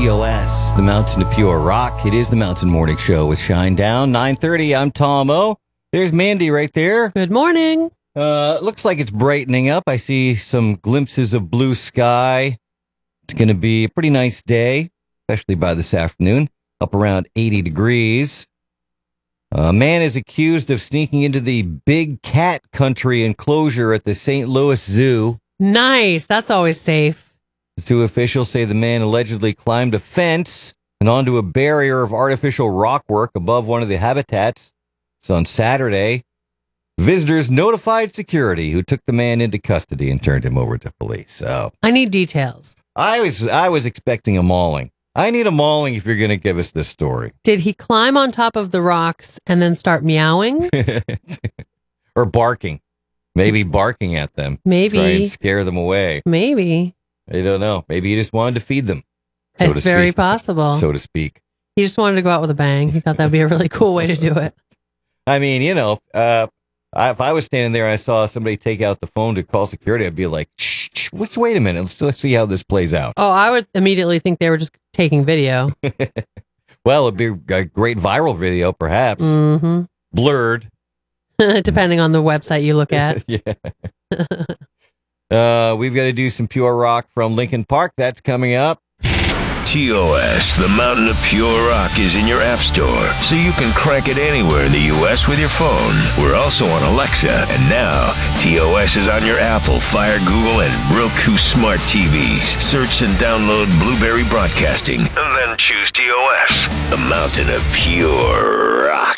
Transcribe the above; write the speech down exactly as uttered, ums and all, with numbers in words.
T O S, the Mountain of Pure Rock. It is the Mountain Morning Show with Shine Down. nine thirty, I'm Tom O. There's Mandy right there. Good morning. Uh, looks like it's brightening up. I see some glimpses of blue sky. It's going to be a pretty nice day, especially by this afternoon, up around eighty degrees. A man is accused of sneaking into the Big Cat Country enclosure at the Saint Louis Zoo. Nice. That's always safe. Zoo officials say the man allegedly climbed a fence and onto a barrier of artificial rockwork above one of the habitats. It's on Saturday. Visitors notified security, who took the man into custody and turned him over to police. So I need details. I was I was expecting a mauling. I need a mauling if you're going to give us this story. Did he climb on top of the rocks and then start meowing? Or barking. Maybe barking at them. Maybe. Try and scare them away. Maybe. I don't know. Maybe he just wanted to feed them. So It's to very speak. possible. So to speak. He just wanted to go out with a bang. He thought that'd be a really cool way to do it. I mean, you know, uh, I, if I was standing there and I saw somebody take out the phone to call security, I'd be like, shh, shh, let's wait a minute. Let's, let's see how this plays out. Oh, I would immediately think they were just taking video. Well, it'd be a great viral video, perhaps. Mm-hmm. Blurred. Depending on the website you look at. Yeah. uh, we've got to do some Pure Rock from Lincoln Park. That's coming up. T O S, the Mountain of Pure Rock, is in your app store, so you can crank it anywhere in the U S with your phone. We're also on Alexa, and now T O S is on your Apple, Fire, Google, and Roku smart T Vs. Search and download Blueberry Broadcasting, and then choose T O S, the Mountain of Pure Rock.